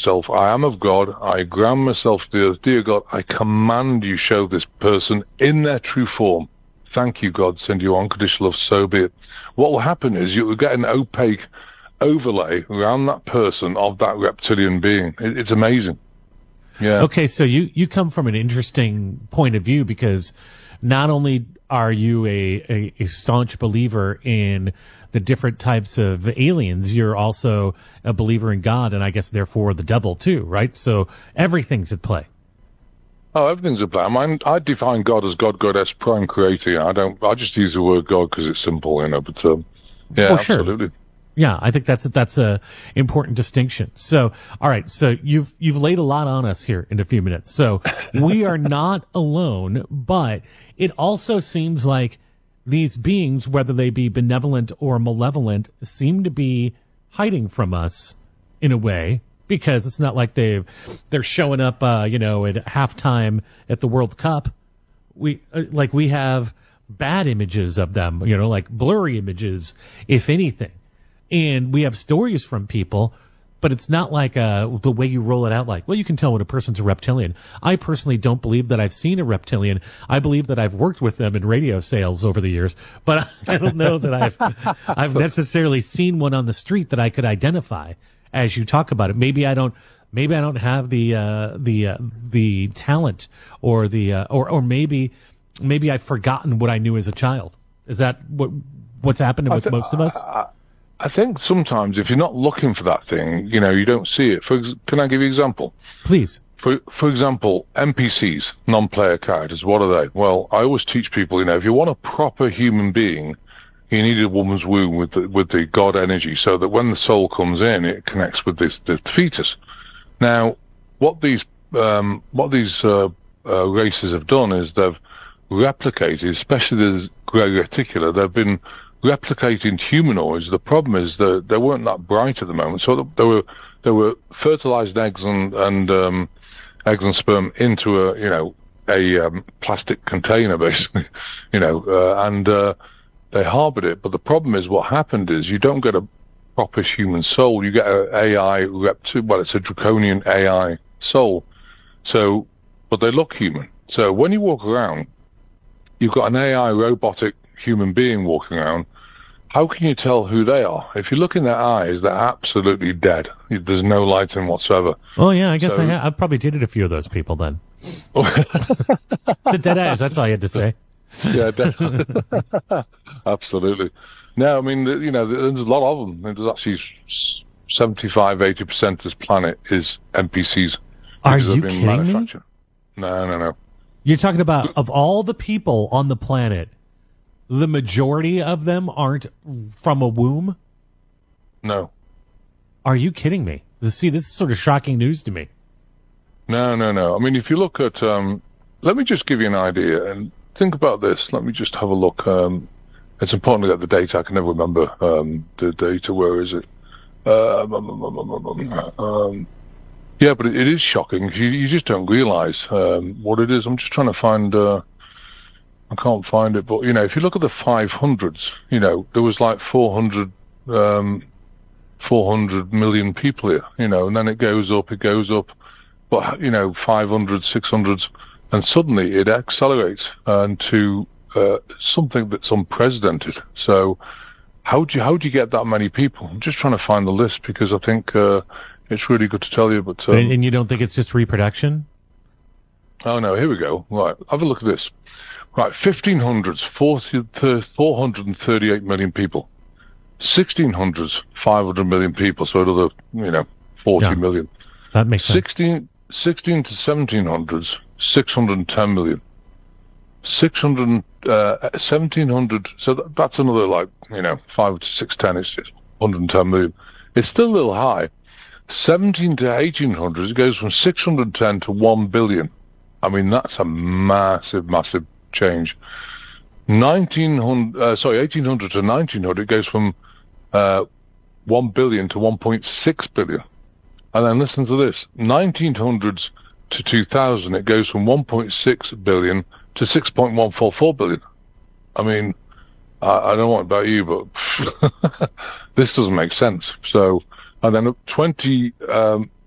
yourself, I am of God, I ground myself to the earth. Dear God, I command you show this person in their true form. Thank you, God, send you unconditional love, so be it. What will happen is you will get an opaque overlay around that person of that reptilian being. It's amazing. Yeah. Okay, so you come from an interesting point of view, because not only are you a staunch believer in the different types of aliens, you're also a believer in God, and I guess therefore the devil too, right? So everything's at play. Oh, everything's at play. I define God as God, Goddess, prime creator. I just use the word God because it's simple, but yeah, absolutely. Sure. Yeah, I think that's a important distinction. So, all right, so you've laid a lot on us here in a few minutes. So we are not alone, but it also seems like these beings, whether they be benevolent or malevolent, seem to be hiding from us in a way, because it's not like they're showing up, at halftime at the World Cup. We have bad images of them, like blurry images, if anything. And we have stories from people, but it's not like the way you roll it out, like, well, you can tell when a person's a reptilian. I personally don't believe that I've seen a reptilian. I believe that I've worked with them in radio sales over the years, but I don't know that I've necessarily seen one on the street that I could identify as you talk about it. Maybe I don't have the talent or or maybe I've forgotten what I knew as a child. Is that what's happening with most of us? I think sometimes if you're not looking for that thing, you don't see it. Can I give you an example? Please. For example, NPCs, non-player characters, what are they? Well, I always teach people, if you want a proper human being, you need a woman's womb with the God energy, so that when the soul comes in, it connects with the fetus. Now, what these races have done is they've replicated, especially the grey reticular, they've been replicating humanoids. The problem is that they weren't that bright at the moment, so there were fertilized eggs and eggs and sperm into a plastic container, basically, and they harbored it. But the problem is, what happened is you don't get a proper human soul. You get an AI it's a draconian AI soul. So, but they look human. So when you walk around, you've got an AI robotic human being walking around. How can you tell who they are? If you look in their eyes, they're absolutely dead. There's no light in whatsoever. Oh yeah, I guess I've probably dated a few of those people then. The dead eyes, that's all I had to say. Yeah, definitely. Absolutely. No, I mean, there's a lot of them. There's actually 75-80% of this planet is NPCs. Are you kidding me? No. You're talking about, of all the people on the planet, the majority of them aren't from a womb? No. Are you kidding me? See, this is sort of shocking news to me. No. I mean, if you look at, let me just give you an idea and think about this. Let me just have a look. It's important to get the data. I can never remember the data. Where is it? Yeah, but it is shocking. You just don't realize what it is. I'm just trying to find. I can't find it, but if you look at the 500s, there was like 400 million people here, and then it goes up, but 500, 600s, and suddenly it accelerates to something that's unprecedented. So how do you get that many people? I'm just trying to find the list because I think it's really good to tell you. But and you don't think it's just reproduction? Oh no, here we go. Right, have a look at this. Right, 1500s, 438 million people. 1600s, 500 million people, so another, 40 million. That makes sense. 16 to 1700s, 610 million. 1700, so that's another 5 to 610, it's 110 million. It's still a little high. 17 to 1800s, it goes from 610 to 1 billion. I mean, that's a massive, massive change. 1800 to 1900, it goes from 1 billion to 1.6 billion. And then listen to this, 1900s to 2000, it goes from 1.6 billion to 6.144 billion. I mean, I don't know about you, but this doesn't make sense. So, and then